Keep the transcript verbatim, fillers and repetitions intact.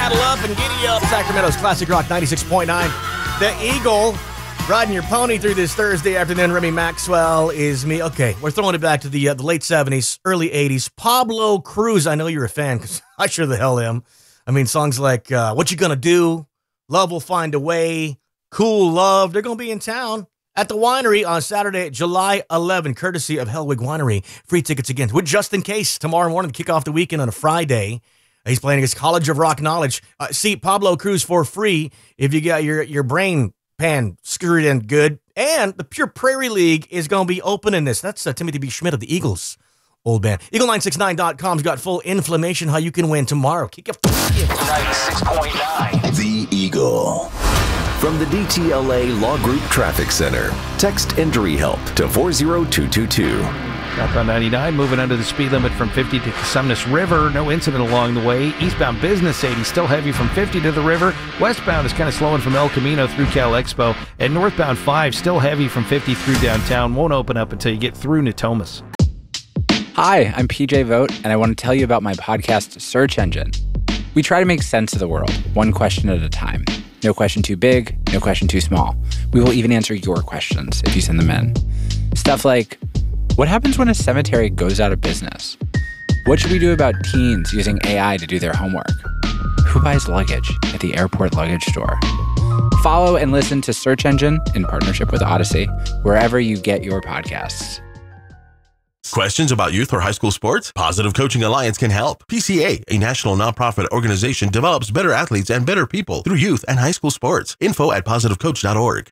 Saddle up and giddy up. Sacramento's Classic Rock ninety-six point nine. The Eagle riding your pony through this Thursday afternoon. Remy Maxwell is me. Okay, we're throwing it back to the uh, the late seventies, early eighties. Pablo Cruz, I know you're a fan because I sure the hell am. I mean, songs like uh, What You Gonna Do, Love Will Find a Way, Cool Love. They're going to be in town at the winery on Saturday, July eleventh, courtesy of Hellwig Winery. Free tickets again with Just In Case tomorrow morning to kick off the weekend on a Friday. He's playing against College of Rock Knowledge. Uh, see Pablo Cruz for free if you got your, your brain pan screwed in good. And the Pure Prairie League is going to be opening this. That's uh, Timothy B. Schmidt of the Eagles. Old band. Eagle nine six nine dot com's got full information how you can win tomorrow. Kick up ninety-six point nine. The Eagle. From the D T L A Law Group Traffic Center, text injury help to four zero two two two. Southbound ninety-nine, moving under the speed limit from fifty to Casumnas River. No incident along the way. Eastbound Business eighty, still heavy from fifty to the river. Westbound is kind of slowing from El Camino through Cal Expo. And northbound five, still heavy from fifty through downtown. Won't open up until you get through Natomas. Hi, I'm P J Vogt, and I want to tell you about my podcast, Search Engine. We try to make sense of the world, one question at a time. No question too big, no question too small. We will even answer your questions if you send them in. Stuff like, what happens when a cemetery goes out of business? What should we do about teens using A I to do their homework? Who buys luggage at the airport luggage store? Follow and listen to Search Engine in partnership with Odyssey, wherever you get your podcasts. Questions about youth or high school sports? Positive Coaching Alliance can help. P C A, a national nonprofit organization, develops better athletes and better people through youth and high school sports. Info at positive coach dot org.